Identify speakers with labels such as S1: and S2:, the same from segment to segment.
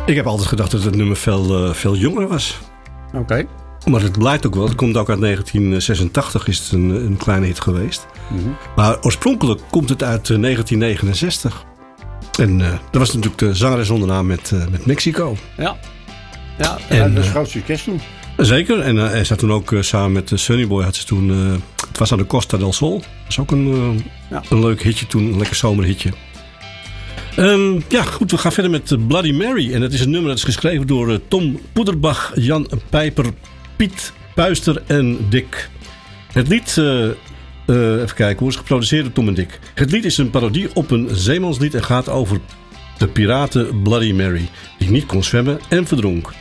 S1: Ik heb altijd gedacht dat het nummer veel jonger was.
S2: Oké.
S1: Maar het blijkt ook wel. Het komt ook uit 1986, is het een kleine hit geweest. Mm-hmm. Maar oorspronkelijk komt het uit 1969. En dat was natuurlijk de zangeres zonder naam met Mexico.
S2: Ja, en dat is groot succes toen.
S1: Zeker. En hij zat toen ook samen met Sunny Boy. Had ze toen, het was aan de Costa del Sol. Dat is ook een leuk hitje toen. Een lekker zomerhitje. Goed. We gaan verder met Bloody Mary. En dat is een nummer dat is geschreven door Tom Poederbach, Jan Pijper, Piet Puister en Dick. Het lied... even kijken, hoe is het geproduceerd door Tom en Dick. Het lied is een parodie op een zeemanslied en gaat over de piraten Bloody Mary, die niet kon zwemmen en verdronk.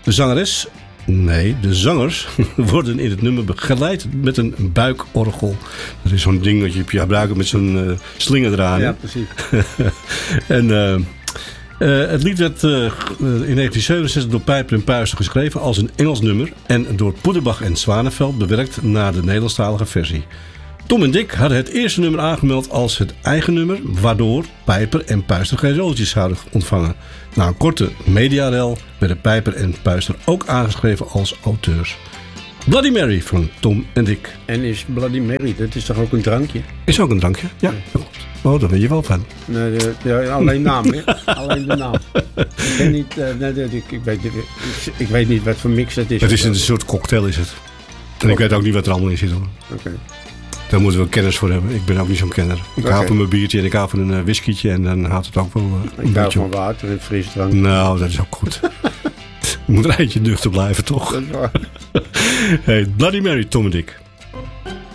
S1: De zangers worden in het nummer begeleid met een buikorgel. Dat is zo'n ding dat je gebruikt met zo'n slinger eraan.
S2: Ja, precies.
S1: En het lied werd in 1967 door Pijper en Puister geschreven als een Engels nummer en door Poederbach en Zwaneveld bewerkt naar de Nederlandstalige versie. Tom en Dick hadden het eerste nummer aangemeld als het eigen nummer, waardoor Pijper en Puister geen rolletjes zouden ontvangen. Na een korte mediarel werden Pijper en Puister ook aangeschreven als auteurs. Bloody Mary van Tom en Dick.
S2: En is Bloody Mary, dat is toch ook een drankje?
S1: Is ook een drankje, ja. Oh, daar ben je wel van.
S2: Nee, alleen naam, hè? Alleen de naam. Ik weet niet wat voor mix het is.
S1: Het is een soort cocktail, is het. En ik weet ook niet wat er allemaal in zit, hoor.
S2: Oké.
S1: Daar moeten we kennis voor hebben. Ik ben ook niet zo'n kenner. Ik hou van mijn biertje en ik hou van een whiskytje. En dan houdt het ook wel
S2: een beetje van water en frisdrank.
S1: Nou, dat is ook goed. Je moet er eentje nuchter blijven, toch?
S2: Dat is waar.
S1: Hey, Bloody Mary, Tom en Dick.